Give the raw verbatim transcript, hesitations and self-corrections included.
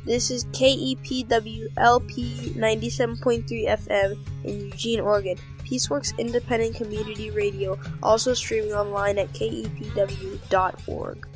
This is K E P W L P ninety-seven point three F M in Eugene, Oregon. Peaceworks Independent Community Radio, also streaming online at K E P W dot org.